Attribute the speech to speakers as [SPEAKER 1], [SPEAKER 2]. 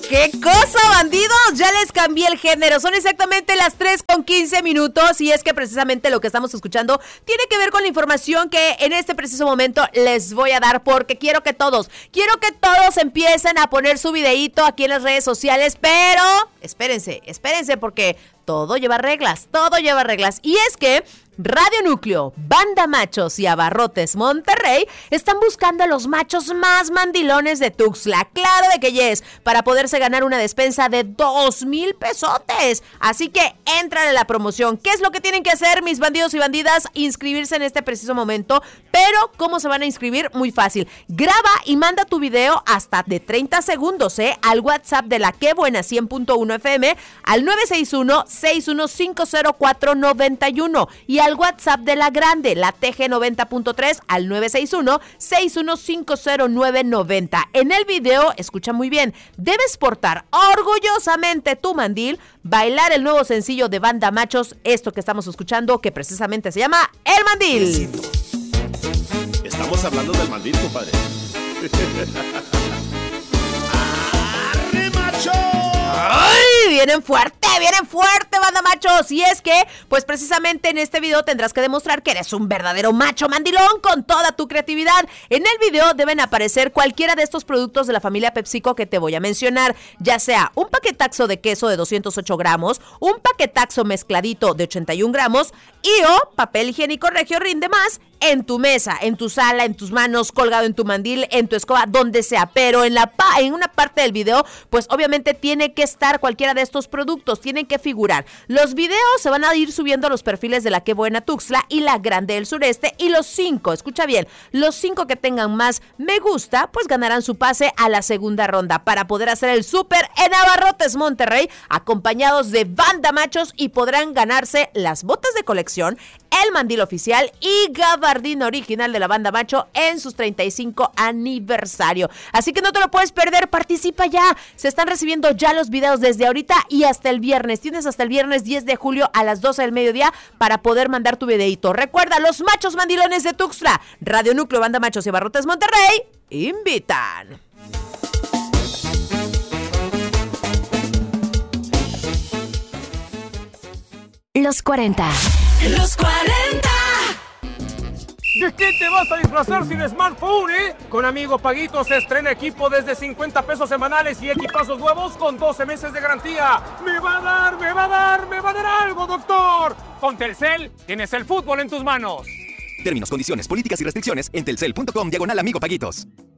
[SPEAKER 1] ¡Qué cosa, bandidos! Ya les cambié el género. Son exactamente las 3:15 y es que precisamente lo que estamos escuchando tiene que ver con la información que en este preciso momento les voy a dar, porque quiero que todos empiecen a poner su videíto aquí en las redes sociales, pero espérense, porque todo lleva reglas. Y es que Radio Núcleo, Banda Machos y Abarrotes Monterrey están buscando a los machos más mandilones de Tuxtla. Claro de que yes, para poderse ganar una despensa de 2,000 pesotes. Así que entran a la promoción. ¿Qué es lo que tienen que hacer, mis bandidos y bandidas? Inscribirse en este preciso momento. Pero, ¿cómo se van a inscribir? Muy fácil. Graba y manda tu video hasta de 30 segundos, al WhatsApp de la Qué Buena 100.1 FM al 961-6150491 y al WhatsApp de la Grande, la TG 90.3 al 961-6150990. En el video, escucha muy bien, debes portar orgullosamente tu mandil, bailar el nuevo sencillo de Banda Machos, esto que estamos escuchando, que precisamente se llama El Mandil.
[SPEAKER 2] Estamos hablando del mandil, compadre. ¡Arre, macho!
[SPEAKER 1] ¡Ay! Vienen fuerte, Banda Machos. Y es que, pues precisamente en este video tendrás que demostrar que eres un verdadero macho mandilón con toda tu creatividad. En el video deben aparecer cualquiera de estos productos de la familia PepsiCo que te voy a mencionar, ya sea un paquetaxo de queso de 208 gramos, un paquetaxo mezcladito de 81 gramos y o papel higiénico Regio Rinde Más en tu mesa, en tu sala, en tus manos, colgado en tu mandil, en tu escoba, donde sea. Pero en una parte del video, pues obviamente tiene que estar cualquiera de estos productos, tienen que figurar. Los videos se van a ir subiendo a los perfiles de la Qué Buena Tuxtla y la Grande del Sureste, y los 5, escucha bien, los 5 que tengan más me gusta, pues ganarán su pase a la segunda ronda para poder hacer el súper en Abarrotes Monterrey, acompañados de Banda Machos, y podrán ganarse las botas de colección, el mandil oficial y gabardina original de la Banda Macho en sus 35 aniversario. Así que no te lo puedes perder, participa ya. Se están recibiendo ya los videos desde ahorita y hasta el viernes. Tienes hasta el viernes 10 de julio a las 12 del mediodía para poder mandar tu videito. Recuerda, los machos mandilones de Tuxtla, Radio Núcleo, Banda Machos y Abarrotes Monterrey invitan.
[SPEAKER 3] Los 40.
[SPEAKER 4] Los 40.
[SPEAKER 5] ¿De qué te vas a disfrazar sin smartphone, Con Amigo Paguito se estrena equipo desde 50 pesos semanales y equipazos nuevos con 12 meses de garantía. ¡Me va a dar algo, doctor! Con Telcel tienes el fútbol en tus manos.
[SPEAKER 6] Términos, condiciones, políticas y restricciones en telcel.com/Amigo Paguitos.